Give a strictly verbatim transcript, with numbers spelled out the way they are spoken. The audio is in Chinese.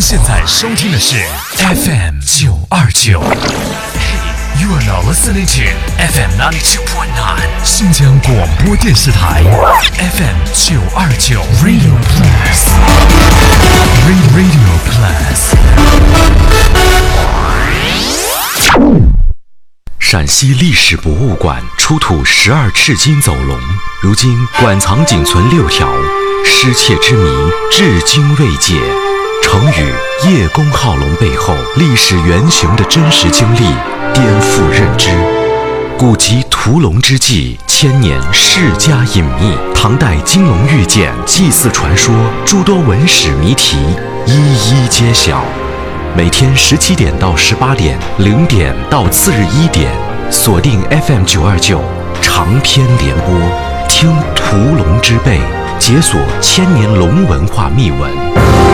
现在收听的是 F M 九二九。You are now listening to F M ninety-two point nine 新疆广播电视台 F M 九二九 Radio Plus Radio Plus。陕西历史博物馆出土十二赤金走龙，如今馆藏仅存六条，失窃之谜至今未解。成语叶公好龙背后历史原型的真实经历颠覆认知。古籍屠龙之际，千年世家隐秘，唐代金龙玉简、祭祀传说，诸多文史谜题一一揭晓。每天十七点到十八点，零点到次日一点，锁定 F M 九二九长篇联播，听屠龙之辈，解锁千年龙文化秘闻。